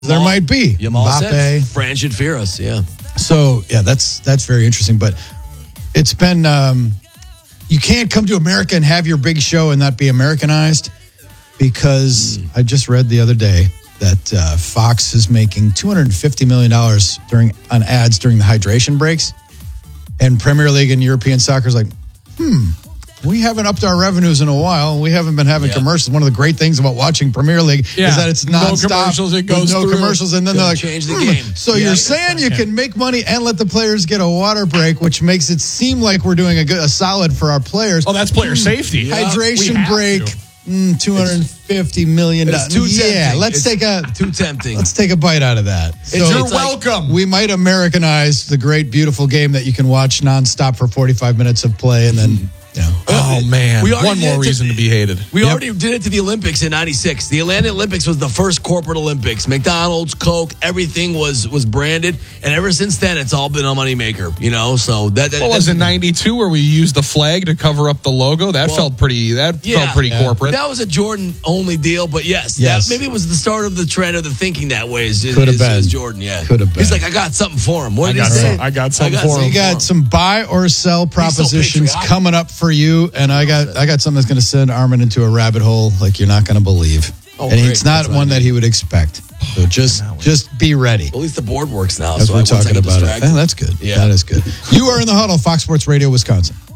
there might be. Mbappe. Franchit Firas, yeah. So, yeah, that's very interesting. But it's been, you can't come to America and have your big show and not be Americanized, because I just read the other day that Fox is making $250 million on ads during the hydration breaks. And Premier League and European soccer is like, we haven't upped our revenues in a while. We haven't been having commercials. One of the great things about watching Premier League is that it's nonstop. No commercials. It goes no through. Commercials. And then they're like, change the game. So you're saying you can make money and let the players get a water break, which makes it seem like we're doing a solid for our players. Oh, that's player safety. Hydration break. $250 million. It's too tempting. Yeah, too tempting. Let's take a bite out of that. You're welcome. We might Americanize the great, beautiful game that you can watch nonstop for 45 minutes of play, and then. Oh, man. One more reason to be hated. We already did it to the Olympics in 96. The Atlanta Olympics was the first corporate Olympics. McDonald's, Coke, everything was branded. And ever since then, it's all been a moneymaker, So that was in 92 where we used the flag to cover up the logo? That felt pretty corporate. That was a Jordan-only deal, but yes. Maybe it was the start of the trend of the thinking that way. Could have been. Jordan, yeah. Could have been. He's like, I got something for him. What did he say? I got something for him. We got some buy or sell propositions coming up for you, and I got something that's going to send Armin into a rabbit hole like you're not going to believe. And it's not one that he would expect. So just be ready. Well, at least the board works now. That's what we're talking about. That's good. Yeah. That is good. You are in the huddle, Fox Sports Radio, Wisconsin.